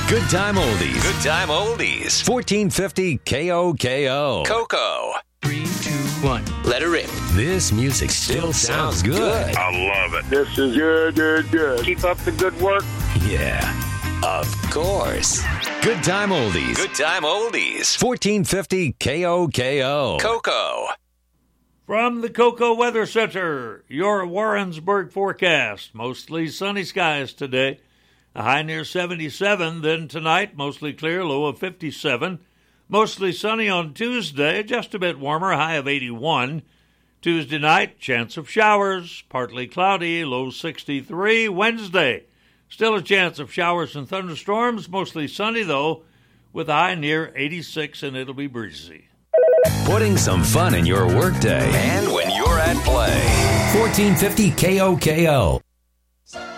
Good time oldies. Good time oldies. 1450 KOKO. Coco. 3, 2, 1. Let her rip. This music still sounds good. I love it. This is good. Keep up the good work. Yeah. Of course. Good time oldies. Good time oldies. 1450 KOKO. Coco. From the Coco Weather Center, your Warrensburg forecast. Mostly sunny skies today. A high near 77. Then tonight, mostly clear, low of 57. Mostly sunny on Tuesday, just a bit warmer, high of 81. Tuesday night, chance of showers, partly cloudy, low 63. Wednesday, still a chance of showers and thunderstorms, mostly sunny though, with a high near 86, and it'll be breezy. Putting some fun in your workday. And when you're at play. 1450 KOKO.